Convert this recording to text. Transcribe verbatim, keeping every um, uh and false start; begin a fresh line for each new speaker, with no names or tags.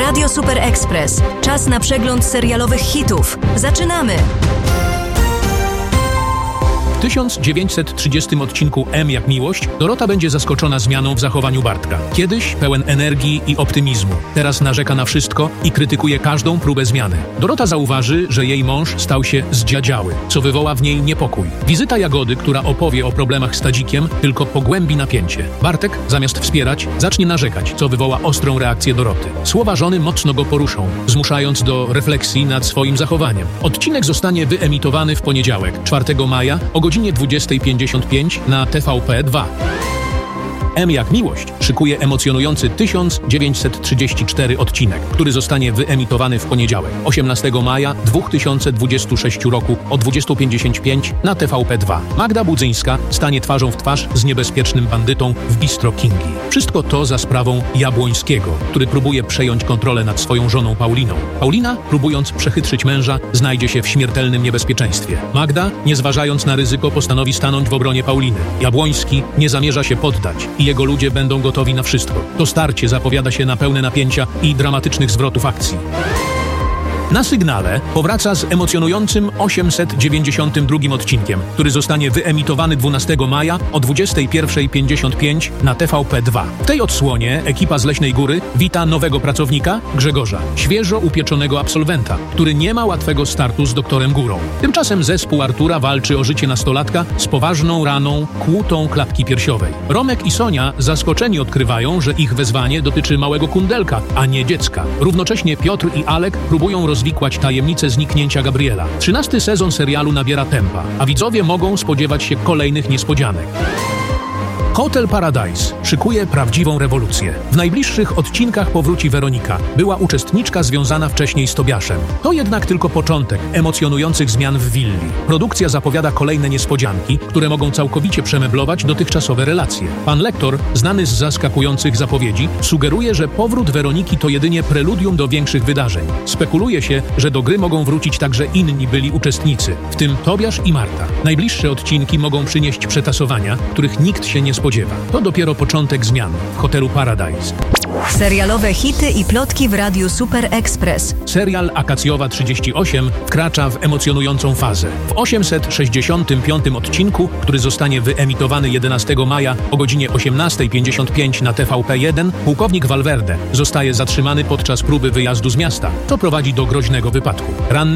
Radio Super Express. Czas na przegląd serialowych hitów. Zaczynamy!
W tysiąc dziewięćset trzydziestym odcinku M jak miłość Dorota będzie zaskoczona zmianą w zachowaniu Bartka. Kiedyś pełen energii i optymizmu. Teraz narzeka na wszystko i krytykuje każdą próbę zmiany. Dorota zauważy, że jej mąż stał się zdziadziały, co wywoła w niej niepokój. Wizyta Jagody, która opowie o problemach z Tadzikiem, tylko pogłębi napięcie. Bartek, zamiast wspierać, zacznie narzekać, co wywoła ostrą reakcję Doroty. Słowa żony mocno go poruszą, zmuszając do refleksji nad swoim zachowaniem. Odcinek zostanie wyemitowany w poniedziałek, czwartego maja o godzinie dwudziestej pięćdziesiąt pięć na T V P dwa. M jak miłość szykuje emocjonujący tysiąc dziewięćset trzydziesty czwarty odcinek, który zostanie wyemitowany w poniedziałek, osiemnastego maja dwa tysiące dwudziestego szóstego roku o dwudziesta pięćdziesiąt pięć na T V P dwa. Magda Budzyńska stanie twarzą w twarz z niebezpiecznym bandytą w bistro Kingi. Wszystko to za sprawą Jabłońskiego, który próbuje przejąć kontrolę nad swoją żoną Pauliną. Paulina, próbując przechytrzyć męża, znajdzie się w śmiertelnym niebezpieczeństwie. Magda, nie zważając na ryzyko, postanowi stanąć w obronie Pauliny. Jabłoński nie zamierza się poddać i jego ludzie będą gotowi na wszystko. To starcie zapowiada się na pełne napięcia i dramatycznych zwrotów akcji. Na sygnale powraca z emocjonującym osiemset dziewięćdziesiątym drugim odcinkiem, który zostanie wyemitowany dwunastego maja o dwudziestej pierwszej pięćdziesiąt pięć na T V P dwa. W tej odsłonie ekipa z Leśnej Góry wita nowego pracownika, Grzegorza, świeżo upieczonego absolwenta, który nie ma łatwego startu z doktorem Górą. Tymczasem zespół Artura walczy o życie nastolatka z poważną raną kłutą klatki piersiowej. Romek i Sonia zaskoczeni odkrywają, że ich wezwanie dotyczy małego kundelka, a nie dziecka. Równocześnie Piotr i Alek próbują rozwikłać tajemnicę zniknięcia Gabriela. Trzynasty sezon serialu nabiera tempa, a widzowie mogą spodziewać się kolejnych niespodzianek. Hotel Paradise szykuje prawdziwą rewolucję. W najbliższych odcinkach powróci Weronika, była uczestniczka związana wcześniej z Tobiaszem. To jednak tylko początek emocjonujących zmian w willi. Produkcja zapowiada kolejne niespodzianki, które mogą całkowicie przemeblować dotychczasowe relacje. Pan lektor, znany z zaskakujących zapowiedzi, sugeruje, że powrót Weroniki to jedynie preludium do większych wydarzeń. Spekuluje się, że do gry mogą wrócić także inni byli uczestnicy, w tym Tobiasz i Marta. Najbliższe odcinki mogą przynieść przetasowania, których nikt się nie spodziewa. To dopiero początek zmian w hotelu Paradise.
Serialowe hity i plotki w Radiu Super Express.
Serial Akacjowa trzydzieści osiem wkracza w emocjonującą fazę. W osiemset sześćdziesiątym piątym odcinku, który zostanie wyemitowany jedenastego maja o godzinie osiemnastej pięćdziesiąt pięć na T V P jeden, pułkownik Valverde zostaje zatrzymany podczas próby wyjazdu z miasta. To prowadzi do groźnego wypadku. Ranny